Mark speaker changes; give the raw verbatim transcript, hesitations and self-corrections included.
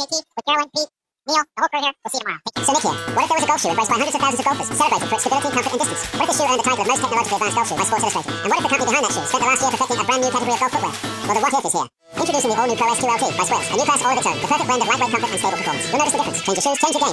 Speaker 1: J T, with Carolyn, Pete, Neil, the whole crew here. We'll see you tomorrow. Take care. So Nick here. What if there was a golf shoe embraced by hundreds of thousands of golfers, celebrated for its stability, comfort, and distance? What if the shoe earned the title of most technologically advanced golf shoe by Sports Illustrated? And what if the company behind that shoe spent the last year perfecting a brand new category of golf footwear? Well, the what if is here. Introducing the all-new Pro S two L T by Swiss, a new class all of its own, the perfect blend of lightweight comfort and stable performance. You'll notice the difference. Change your shoes, change your game.